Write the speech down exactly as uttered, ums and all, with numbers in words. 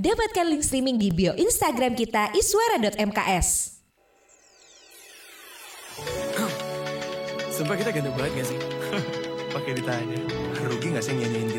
Dapatkan link streaming di bio Instagram kita iswara dot m k s. Sumpah kita ganteng banget gak sih? Pakai ditanya. Rugi gak sih nyanyiin gitu?